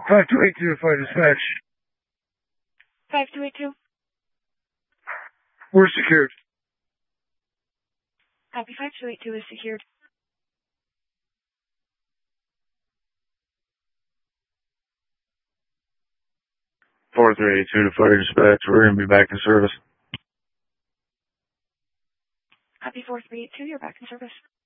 5282 to Fire Dispatch. 5282. We're secured. Copy, 5282 is secured. 4382 to Fire Dispatch. We're going to be back in service. Copy, 4382, you're back in service.